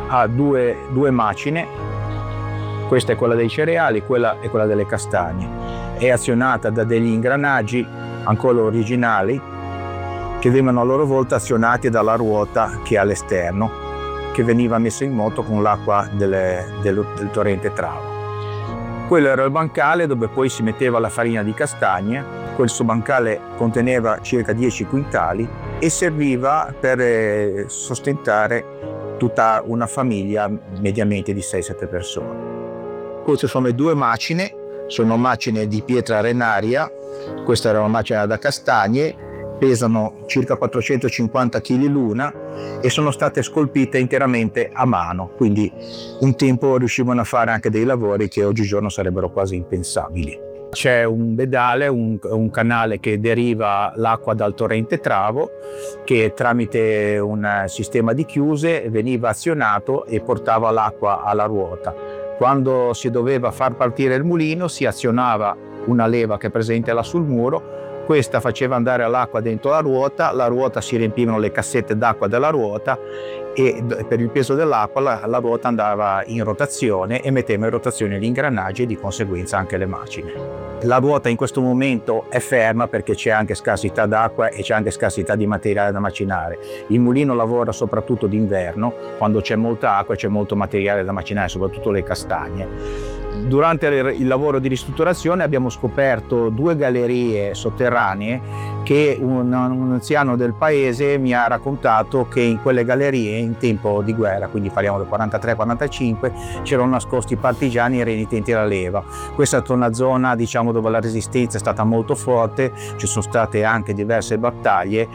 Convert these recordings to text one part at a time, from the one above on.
ha due macine, questa è quella dei cereali, quella è quella delle castagne. È azionata da degli ingranaggi ancora originali che venivano a loro volta azionati dalla ruota che è all'esterno, che veniva messa in moto con l'acqua del torrente Travo. Quello era il bancale dove poi si metteva la farina di castagne. Questo bancale conteneva circa 10 quintali e serviva per sostentare tutta una famiglia mediamente di 6-7 persone. Queste sono le due macine, sono macine di pietra arenaria, questa era una macina da castagne, pesano circa 450 kg l'una e sono state scolpite interamente a mano, quindi un tempo riuscivano a fare anche dei lavori che oggigiorno sarebbero quasi impensabili. C'è un bedale, un canale che deriva l'acqua dal torrente Travo, che tramite un sistema di chiuse veniva azionato e portava l'acqua alla ruota. Quando si doveva far partire il mulino si azionava una leva che è presente là sul muro, questa faceva andare l'acqua dentro la ruota si riempivano le cassette d'acqua della ruota e per il peso dell'acqua la ruota andava in rotazione e metteva in rotazione gli ingranaggi e di conseguenza anche le macine. La ruota in questo momento è ferma perché c'è anche scarsità d'acqua e c'è anche scarsità di materiale da macinare. Il mulino lavora soprattutto d'inverno, quando c'è molta acqua e c'è molto materiale da macinare, soprattutto le castagne. Durante il lavoro di ristrutturazione abbiamo scoperto due gallerie sotterranee che un anziano del paese mi ha raccontato che in quelle gallerie in tempo di guerra, quindi parliamo del 43-45, c'erano nascosti partigiani e renitenti alla leva. Questa è stata una zona, diciamo, dove la resistenza è stata molto forte, ci sono state anche diverse battaglie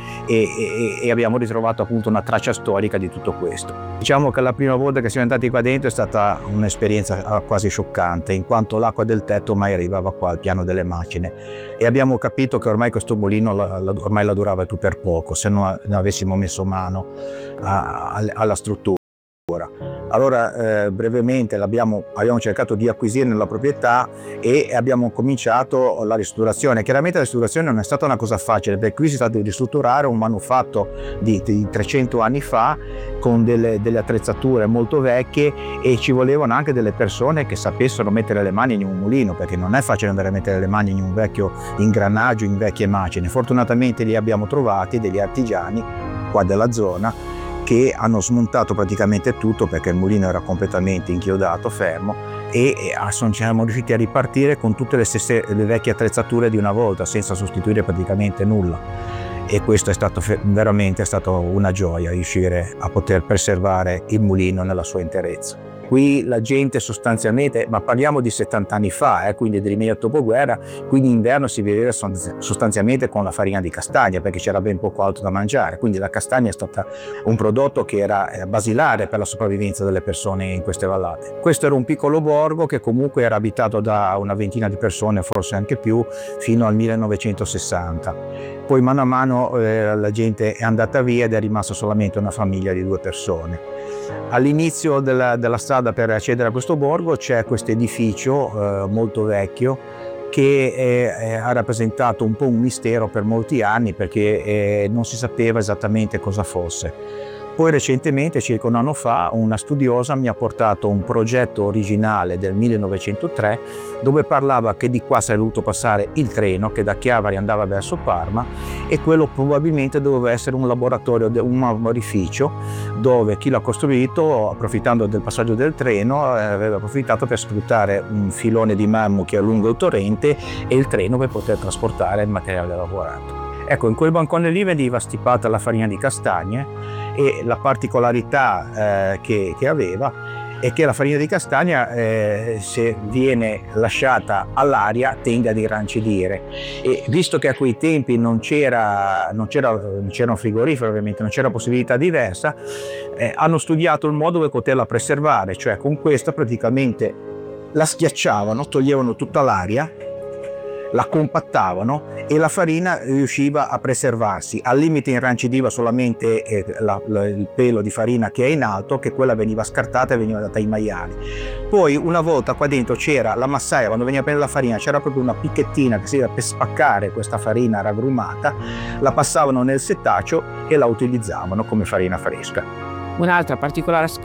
e abbiamo ritrovato appunto una traccia storica di tutto questo. Diciamo che la prima volta che siamo entrati qua dentro è stata un'esperienza quasi scioccante, in quanto l'acqua del tetto ormai arrivava qua al piano delle macine e abbiamo capito che ormai questo mulino ormai la durava più per poco se non avessimo messo mano alla struttura. Allora brevemente abbiamo cercato di acquisire la proprietà e abbiamo cominciato la ristrutturazione. Chiaramente la ristrutturazione non è stata una cosa facile, perché qui si è tratta di ristrutturare un manufatto di 300 anni fa con delle attrezzature molto vecchie e ci volevano anche delle persone che sapessero mettere le mani in un mulino, perché non è facile andare a mettere le mani in un vecchio ingranaggio, in vecchie macine. Fortunatamente li abbiamo trovati degli artigiani qua della zona che hanno smontato praticamente tutto, perché il mulino era completamente inchiodato, fermo, e siamo riusciti a ripartire con tutte le vecchie attrezzature di una volta, senza sostituire praticamente nulla. E questo è stato veramente una gioia, riuscire a poter preservare il mulino nella sua interezza. Qui la gente sostanzialmente, ma parliamo di 70 anni fa, quindi dell'immediato dopoguerra, quindi in inverno si viveva sostanzialmente con la farina di castagna, perché c'era ben poco altro da mangiare, quindi la castagna è stata un prodotto che era basilare per la sopravvivenza delle persone in queste vallate. Questo era un piccolo borgo che comunque era abitato da una ventina di persone, forse anche più, fino al 1960. Poi mano a mano la gente è andata via ed è rimasta solamente una famiglia di 2 persone. All'inizio della strada per accedere a questo borgo c'è questo edificio molto vecchio che ha rappresentato un po' un mistero per molti anni, perché non si sapeva esattamente cosa fosse. Poi recentemente, circa un anno fa, una studiosa mi ha portato un progetto originale del 1903 dove parlava che di qua sarebbe dovuto passare il treno che da Chiavari andava verso Parma, e quello probabilmente doveva essere un laboratorio, un arborificio, dove chi l'ha costruito, approfittando del passaggio del treno, aveva approfittato per sfruttare un filone di marmo che è lungo il torrente e il treno per poter trasportare il materiale lavorato. Ecco, in quel bancone lì veniva stipata la farina di castagne e la particolarità che aveva è che la farina di castagna, se viene lasciata all'aria, tende ad irrancidire, e visto che a quei tempi non c'era un frigorifero, ovviamente non c'era possibilità diversa, hanno studiato il modo per poterla preservare, cioè con questa praticamente la schiacciavano, toglievano tutta l'aria, la compattavano e la farina riusciva a preservarsi. Al limite irrancidiva solamente il pelo di farina che è in alto, che quella veniva scartata e veniva data ai maiali. Poi una volta qua dentro c'era la massaia, quando veniva a prendere la farina c'era proprio una picchettina che serviva per spaccare questa farina raggrumata, la passavano nel settaccio e la utilizzavano come farina fresca. Un'altra particolare